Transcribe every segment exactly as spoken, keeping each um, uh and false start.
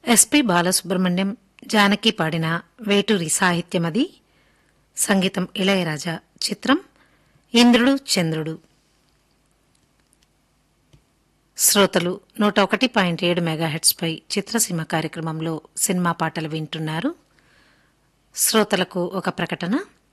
SP Balasubrahmanyam, Janaki పాడిన వేటూరి సాహిత్యమది. సంగీతం ఇళయరాజా. చిత్రం ఇంద్రుడు చంద్రుడు. శ్రోతలు నూట ఒకటి పాయింట్ ఏడు మెగాహెట్స్పై చిత్రసీమ కార్యక్రమంలో సినిమా పాటలు వింటున్నారు. శ్రోతలకు ఒక ప్రకటన.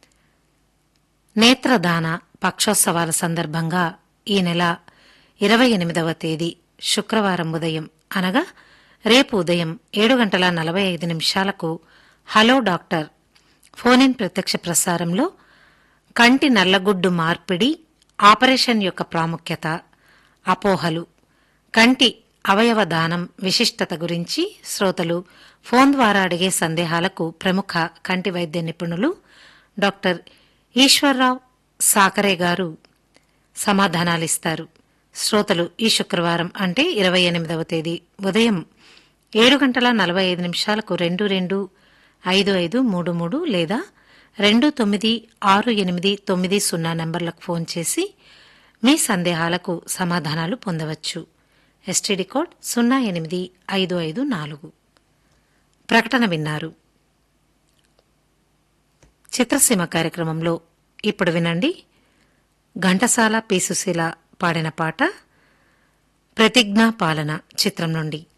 నేత్రదాన పక్షోత్సవాల సందర్భంగా ఈ నెల ఇరవై ఎనిమిదవ తేదీ శుక్రవారం ఉదయం అనగా రేపు ఉదయం ఏడు గంటల నలభై ఐదు నిమిషాలకు హలో డాక్టర్ ఫోన్-ఇన్ ప్రత్యక్ష ప్రసారంలో కంటి నల్లగుడ్డు మార్పిడి, ఆపరేషన్ యొక్క ప్రాముఖ్యత, అపోహలు, కంటి అవయవ దానం విశిష్టత గురించి శ్రోతలు ఫోన్ ద్వారా అడిగే సందేహాలకు ప్రముఖ కంటి వైద్య నిపుణులు డాక్టర్ ఈశ్వర్రావు సాకరే గారు సమాధానాలిస్తారు. శ్రోతలు ఈ శుక్రవారం అంటే ఇరవై ఎనిమిదవ తేదీ ఉదయం ఏడు గంటల నలభై ఐదు నిమిషాలకు రెండు రెండు ఐదు ఐదు మూడు మూడు లేదా రెండు తొమ్మిది ఆరు ఎనిమిది తొమ్మిది సున్నా నంబర్లకు ఫోన్ చేసి మీ సందేహాలకు సమాధానాలు పొందవచ్చు. ఎస్టీడీ కోడ్ సున్నా ఎనిమిది ఐదు ఐదు నాలుగు. ప్రకటన విన్నారు. చిత్రసీమ కార్యక్రమంలో ఇప్పుడు వినండి. ఘంటసాల పి సుశీల పాడిన పాట ప్రతిజ్ఞా పాలన చిత్రం నుండి.